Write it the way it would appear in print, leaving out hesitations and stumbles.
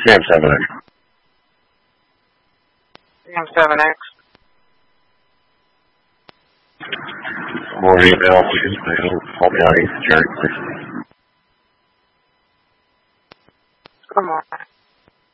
Sam 7X. Sam 7X. More email, please. Help me out, Jerry, please. Come on.